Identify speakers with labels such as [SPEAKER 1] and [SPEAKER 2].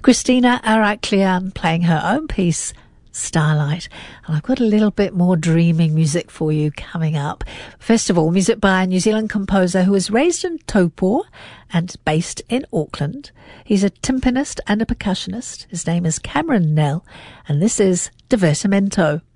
[SPEAKER 1] Christina Araklian playing her own piece, Starlight. And I've got a little bit more dreaming music for you coming up. First of all, music by a New Zealand composer who was raised in Taupo and based in Auckland. He's a timpanist and a percussionist. His name is Cameron Nell, and this is Divertimento.